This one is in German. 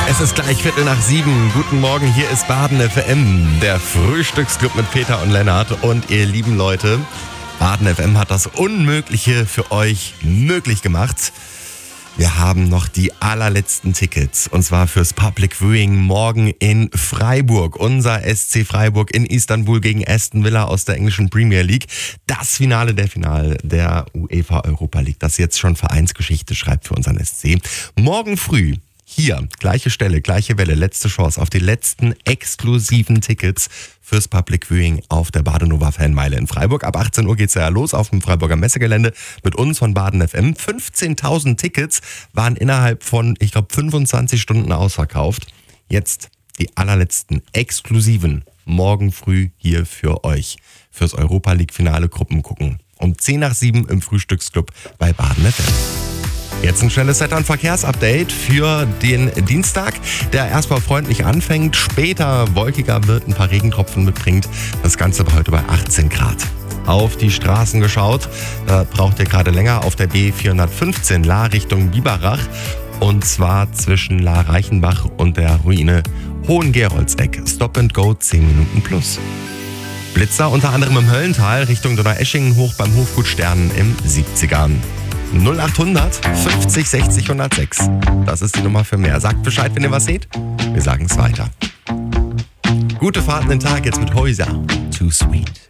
Es ist gleich 6:15. Guten Morgen, hier ist Baden FM, der Frühstücksclub mit Peter und Lennart. Und ihr lieben Leute, Baden FM hat das Unmögliche für euch möglich gemacht. Wir haben noch die allerletzten Tickets, und zwar fürs Public Viewing morgen in Freiburg. Unser SC Freiburg in Istanbul gegen Aston Villa aus der englischen Premier League. Das Finale der UEFA Europa League, das jetzt schon Vereinsgeschichte schreibt für unseren SC. Morgen früh hier, gleiche Stelle, gleiche Welle, letzte Chance auf die letzten exklusiven Tickets fürs Public Viewing auf der Badenova Fanmeile in Freiburg. Ab 18 Uhr geht's ja los auf dem Freiburger Messegelände mit uns von Baden FM. 15.000 Tickets waren innerhalb von, 25 Stunden ausverkauft. Jetzt die allerletzten exklusiven morgen früh hier für euch. Fürs Europa League Finale Gruppen gucken. Um 6:10 im Frühstücksclub bei Baden FM. Jetzt ein schnelles Wetter- und Verkehrsupdate für den Dienstag, der erstmal freundlich anfängt, später wolkiger wird, ein paar Regentropfen mitbringt. Das Ganze war heute bei 18 Grad. Auf die Straßen geschaut, da braucht ihr gerade länger auf der B415 La Richtung Biberach, und zwar zwischen La Reichenbach und der Ruine Hohengeroldseck. Stop and go 10 Minuten plus. Blitzer unter anderem im Höllental Richtung Donaueschingen hoch beim Hofgut Sternen im 70ern. 0800 50 60 106. Das ist die Nummer für mehr. Sagt Bescheid, wenn ihr was seht. Wir sagen es weiter. Gute Fahrt in den Tag jetzt mit Häuser. Too sweet.